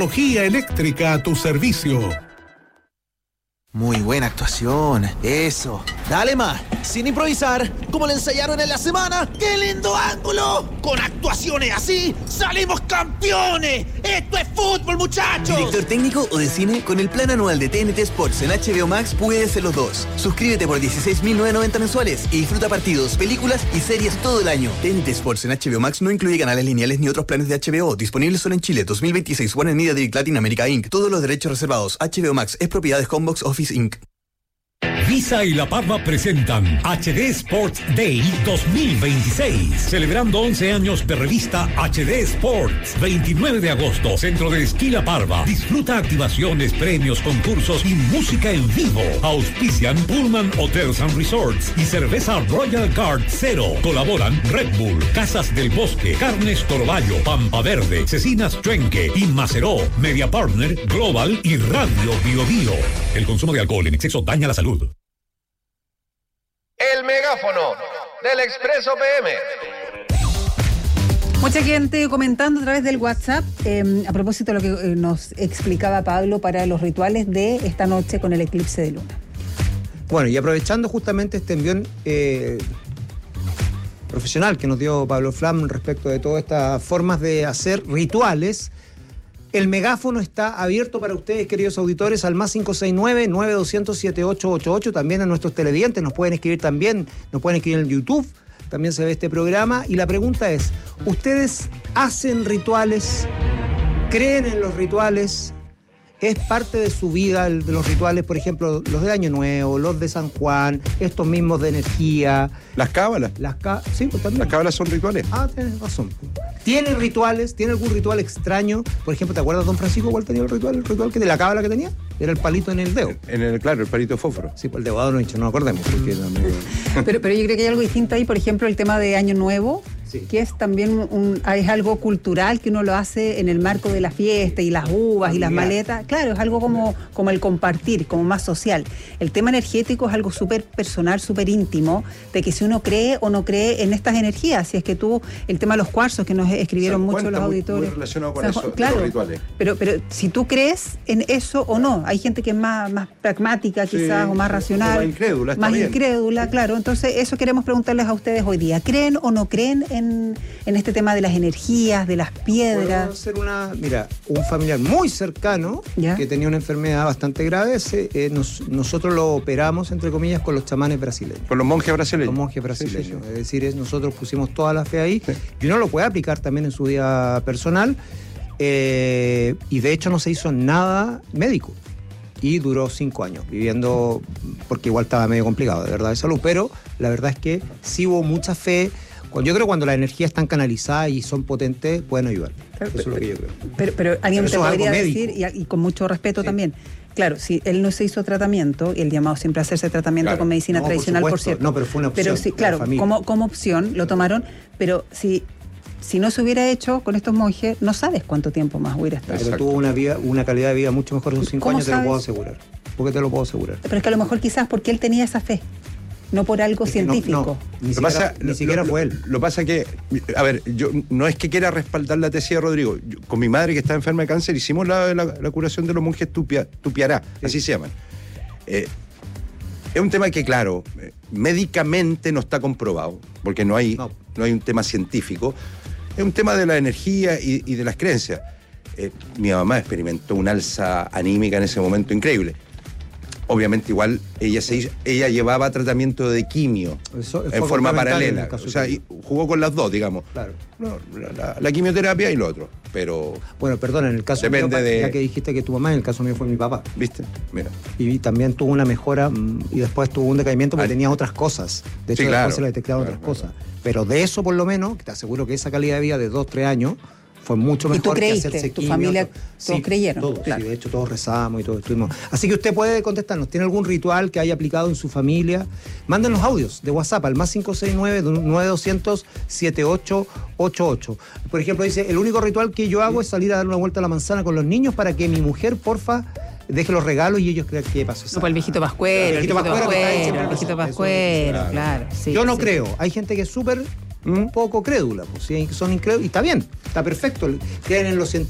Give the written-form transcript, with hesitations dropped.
Tecnología eléctrica a tu servicio. Muy buena actuación, eso. Dale más, sin improvisar, como le ensayaron en la semana. ¡Qué lindo ángulo! Con actuaciones así, ¡salimos campeones! ¡Esto es fútbol, muchachos! ¿Director técnico o de cine? Con el plan anual de TNT Sports en HBO Max puedes ser los dos. Suscríbete por 16.990 mensuales y disfruta partidos, películas y series todo el año. TNT Sports en HBO Max no incluye canales lineales ni otros planes de HBO. Disponible solo en Chile. 2026. Warner Media Direct Latin America Inc. Todos los derechos reservados. HBO Max es propiedad de Homebox Office Inc. Visa y La Parva presentan HD Sports Day 2026, celebrando 11 años de revista HD Sports. 29 de agosto, Centro de Esquí La Parva. Disfruta activaciones, premios, concursos y música en vivo. Auspician Pullman Hotels and Resorts y cerveza Royal Guard Zero. Colaboran Red Bull, Casas del Bosque, Carnes Torballo, Pampa Verde, Cecinas Trenque y Maceró. Media Partner, Global y Radio Bio Bio. El consumo de alcohol en exceso daña la salud. El megáfono del Expreso PM. Mucha gente comentando a través del WhatsApp a propósito de lo que nos explicaba Pablo para los rituales de esta noche con el eclipse de luna. Bueno, y aprovechando justamente este envión profesional que nos dio Pablo Flam respecto de todas estas formas de hacer rituales, el megáfono está abierto para ustedes, queridos auditores, al más 569-9200-7888, también a nuestros televidentes, nos pueden escribir también, nos pueden escribir en YouTube, también se ve este programa, y la pregunta es, ¿ustedes hacen rituales? ¿Creen en los rituales? ¿Es parte de su vida de los rituales, por ejemplo, los de Año Nuevo, los de San Juan, estos mismos de energía? ¿Las cábalas? Sí, pues también. ¿Las cábalas son rituales? Ah, tienes razón. ¿Tiene rituales? ¿Tiene algún ritual extraño? Por ejemplo, ¿te acuerdas, don Francisco, cuál tenía el ritual? ¿El ritual de la cábala que tenía? Era el palito en el dedo. Claro, el palito de fósforo. Sí, pues el dedo no dicho, no acordemos. Porque pero yo creo que hay algo distinto ahí, por ejemplo, el tema de Año Nuevo, sí, que es también es algo cultural que uno lo hace en el marco de la fiesta y las uvas y las maletas. Claro, es algo como el compartir, como más social. El tema energético es algo súper personal, súper íntimo, de que si uno cree o no cree en estas energías. Si es que tú, el tema de los cuarzos que nos escribieron mucho los auditores. Muy relacionado con eso, claro, los rituales. Pero si tú crees en eso o no, hay gente que es más pragmática quizás, o más racional. Más incrédula, claro. Entonces, eso queremos preguntarles a ustedes hoy día. ¿Creen o no creen en este tema de las energías, de las piedras? Puedo hacer un familiar muy cercano, ¿ya?, que tenía una enfermedad bastante grave. Nosotros lo operamos, entre comillas, con los chamanes brasileños. Con los monjes brasileños. Los monjes brasileños. Sí. Es decir, nosotros pusimos toda la fe ahí, sí, y uno lo puede aplicar también en su vida personal. Y de hecho no se hizo nada médico. Y duró 5 años viviendo, porque igual estaba medio complicado, de verdad, de salud. Pero la verdad es que sí hubo mucha fe. Yo creo que cuando las energías están canalizadas y son potentes, pueden ayudar. Eso es lo que yo creo. Pero alguien te podría decir, y con mucho respeto, sí, también, claro, si él no se hizo tratamiento, y el llamado siempre a hacerse tratamiento, claro, con medicina tradicional, por cierto. No, pero fue una opción. Pero sí, claro, como opción lo tomaron, pero si no se hubiera hecho con estos monjes, no sabes cuánto tiempo más hubiera estado. Pero tuvo una calidad de vida mucho mejor de los 5 años, te lo puedo asegurar. Porque te lo puedo asegurar. Pero es que a lo mejor quizás porque él tenía esa fe, no por algo científico. Ni siquiera fue él. Lo pasa que, a ver, yo no es que quiera respaldar la tesis de Rodrigo. Con mi madre, que está enferma de cáncer, hicimos la curación de los monjes Tupiará, sí, así se llaman. Es un tema que, claro, médicamente no está comprobado, porque no hay un tema científico. Es un tema de la energía y de las creencias. Mi mamá experimentó un alza anímica en ese momento increíble. Obviamente igual ella llevaba tratamiento de quimio en forma paralela. O sea, jugó con las dos, digamos. Claro. No, la quimioterapia y lo otro. Pero bueno, perdón, en el caso mío, ya que dijiste que tu mamá, en el caso mío fue mi papá. ¿Viste? Mira. Y también tuvo una mejora y después tuvo un decaimiento porque tenía otras cosas. De hecho, después se le detectaron otras cosas. Pero de eso, por lo menos, te aseguro que esa calidad de vida de 2-3 años fue mucho mejor que hacerse quimio. ¿Tu familia todos creyeron? Todos, claro. Sí, de hecho todos rezamos y todos estuvimos. Así que usted puede contestarnos. ¿Tiene algún ritual que haya aplicado en su familia? Manden los audios de WhatsApp al más 569-9200-7888. Por ejemplo, dice, el único ritual que yo hago es salir a dar una vuelta a la manzana con los niños para que mi mujer, porfa, deje los regalos y ellos crean que pasó. No, pues el viejito pascuero, el viejito pascuero, claro. Sí, yo no creo. Hay gente que es súper un poco crédula, pues, ¿sí? Son incrédulos, y está bien, está perfecto, creen en los científicos.